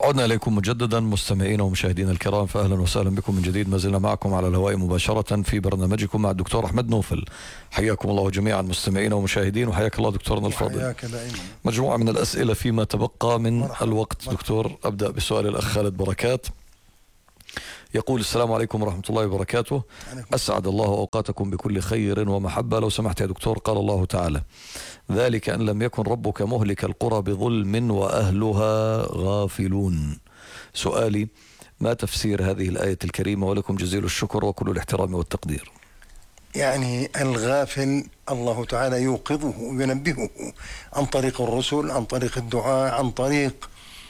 عدنا إليكم مجددا مستمعين ومشاهدينا الكرام، فأهلا وسهلا بكم من جديد. ما زلنا معكم على الهواء مباشرة في برنامجكم مع الدكتور أحمد نوفل. حياكم الله جميعا مستمعين ومشاهدين، وحياك الله دكتورنا الفاضل. حياك دائما. مجموعة من الأسئلة فيما تبقى من الوقت. دكتور، أبدأ بسؤال الأخ خالد بركات. يقول: السلام عليكم ورحمة الله وبركاته. أسعد الله أوقاتكم بكل خير ومحبة. لو سمحت يا دكتور، قال الله تعالى: ذلك أن لم يكن ربك مهلك القرى بظلم وأهلها غافلون. سؤالي: ما تفسير هذه الآية الكريمة؟ ولكم جزيل الشكر وكل الاحترام والتقدير. يعني الغافل الله تعالى يوقظه وينبهه عن طريق الرسل، عن طريق الدعاء، عن طريق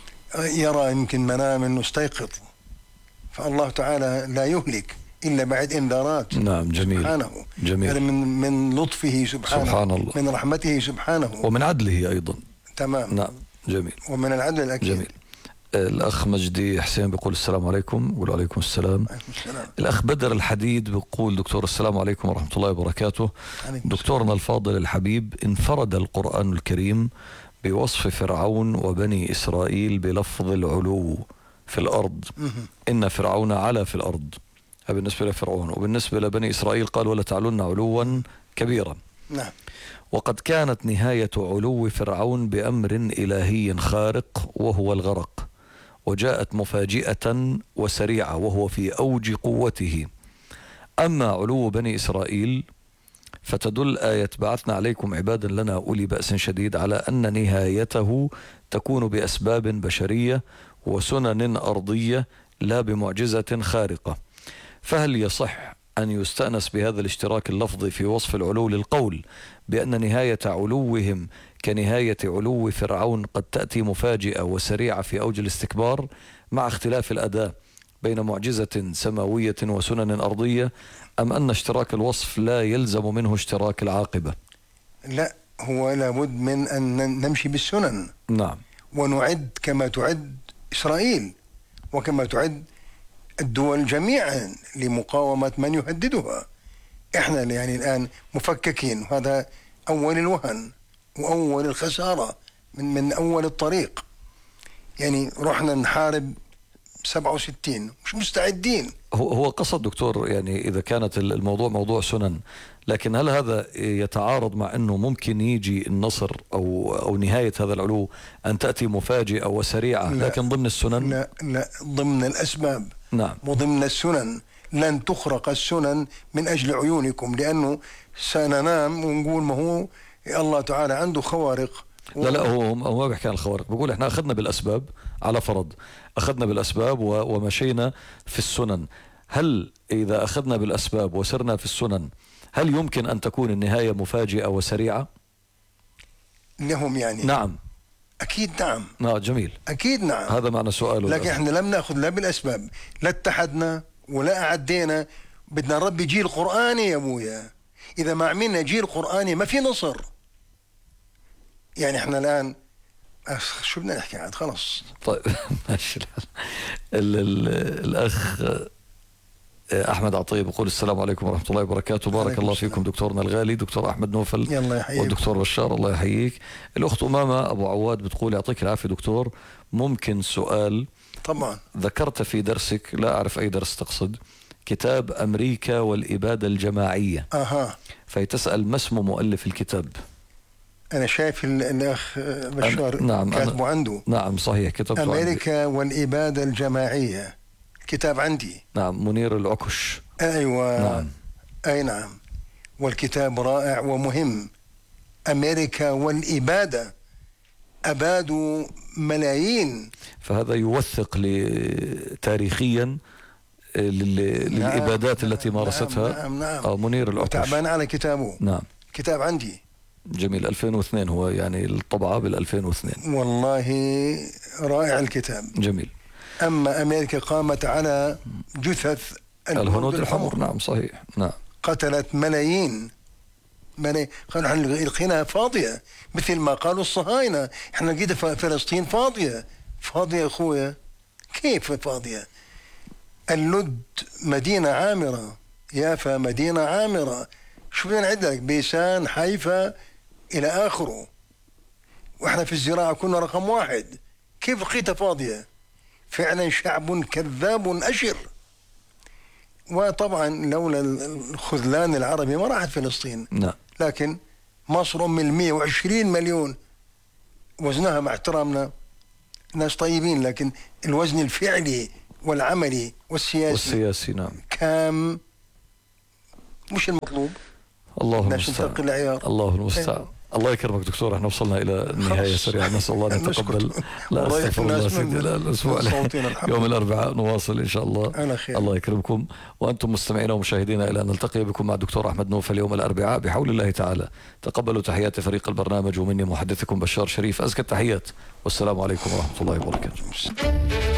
يرى يمكن منام انه استيقظ، فالله تعالى لا يهلك إلا بعد إنذارات. نعم، جميل. سبحانه. جميل. يعني من لطفه سبحانه، سبحان الله، من رحمته سبحانه، ومن عدله أيضا. تمام. نعم، جميل. ومن العدل الأكيد. جميل. الأخ مجدي حسين بيقول: السلام عليكم. يقول: عليكم السلام. الأخ بدر الحديد بيقول: دكتور السلام عليكم ورحمة الله وبركاته. دكتورنا الفاضل الحبيب، انفرد القرآن الكريم بوصف فرعون وبني إسرائيل بلفظ العلو في الأرض. إن فرعون علا في الأرض، بالنسبة لفرعون، وبالنسبة لبني إسرائيل قال: ولا تعلن علوا كبيرا. نعم. وقد كانت نهاية علو فرعون بأمر إلهي خارق وهو الغرق، وجاءت مفاجئة وسريعة وهو في أوج قوته. أما علو بني إسرائيل فتدل آية: بعثنا عليكم عبادا لنا أولي بأس شديد على أن نهايته تكون بأسباب بشرية وسنن أرضية لا بمعجزة خارقة. فهل يصح أن يستأنس بهذا الاشتراك اللفظي في وصف العلو للقول بأن نهاية علوهم كنهاية علو فرعون قد تأتي مفاجئة وسريعة في أوج الاستكبار، مع اختلاف الأداء بين معجزة سماوية وسنن أرضية، أم أن اشتراك الوصف لا يلزم منه اشتراك العاقبة؟ لا، هو لابد من أن نمشي بالسنن. نعم. ونعد كما تعد إسرائيل وكما تعد الدول جميعا لمقاومة من يهددها. احنا يعني الآن مفككين، وهذا أول الوهن وأول الخسارة من أول الطريق. يعني رحنا نحارب 67 مش مستعدين. هو قصد دكتور، يعني إذا كانت الموضوع موضوع سنن، لكن هل هذا يتعارض مع أنه ممكن يجي النصر أو نهاية هذا العلو أن تأتي مفاجئة وسريعة لكن ضمن السنن؟ لا، ضمن الأسباب. نعم. وضمن السنن. لن تخرق السنن من أجل عيونكم، لأنه سننام ونقول ما هو الله تعالى عنده خوارق. لا هو ما بيحكي عن الخوارق، بقول احنا أخذنا بالأسباب، على فرض أخذنا بالأسباب ومشينا في السنن. هل إذا أخذنا بالأسباب وسرنا في السنن، هل يمكن أن تكون النهاية مفاجئة وسريعة لهم يعني؟ نعم. أكيد نعم. جميل. أكيد نعم. هذا معنى سؤاله. لكن احنا لم نأخذ لا بالأسباب، لا اتحدنا ولا أعدينا. بدنا نربي جيل قرآني يا أبويا. إذا ما عملنا جيل قرآني ما في نصر. يعني احنا الآن شو بدنا نحكي عاد؟ خلص. طيب ماشي. الأخ أحمد عطية بيقول: السلام عليكم ورحمة الله وبركاته. بارك الله فيكم دكتورنا الغالي دكتور أحمد نوفل. يلا يحييك. والدكتور بشار الله يحييك. الأخت أمامة أبو عواد بتقول: يعطيك العافية دكتور، ممكن سؤال؟ طبعا. ذكرت في درسك، لا أعرف أي درس تقصد، كتاب أمريكا والإبادة الجماعية. فيتسأل: ما اسم مؤلف الكتاب؟ أنا شايف الأخ بشار نعم كاتبه عنده. نعم صحيح، كتبته أمريكا والإبادة الجماعية، الكتاب عندي. نعم، منير العكش. أيوة. نعم. أي نعم. والكتاب رائع ومهم. أمريكا والإبادة، أبادوا ملايين. فهذا يوثق تاريخيا للإبادات التي مارستها. نعم. منير العكش. وتعبان على كتابه. نعم. كتاب عندي. جميل. 2002 هو، يعني الطبعة بال2002. والله رائع الكتاب. جميل. أما أمريكا قامت على جثث الهنود الحمر. نعم صحيح. نعم. قتلت ملايين. قالوا احنا لقيناها فاضية، مثل ما قالوا الصهاينة احنا لقينا فلسطين فاضية. فاضية يا أخويا، كيف فاضية؟ اللد مدينة عامرة، يافا مدينة عامرة. شو بدنا نعد لك؟ بيسان، حيفا، إلى آخره. وإحنا في الزراعة كنا رقم 1. كيف لقيتها فاضية؟ فعلا شعب كذاب أشر. وطبعا لولا الخذلان العربي ما راحت فلسطين. نعم. لكن مصر من 120 مليون وزنها مع احترامنا ناس طيبين، لكن الوزن الفعلي والعملي والسياسي نعم كام مش المطلوب. الله المستعان. الله المستعان. الله يكرمك دكتور، احنا وصلنا الى النهايه سريعا، نسال الله ان يتقبل. لا استغفر الله سيدي، الاسبوع يوم الاربعاء نواصل ان شاء الله. الله يكرمكم. وانتم مستمعينا ومشاهدينا الى ان نلتقي بكم مع الدكتور احمد نوف اليوم الاربعاء بحول الله تعالى. تقبلوا تحيات فريق البرنامج ومني محدثكم بشار شريف ازكى التحيات، والسلام عليكم ورحمه الله وبركاته.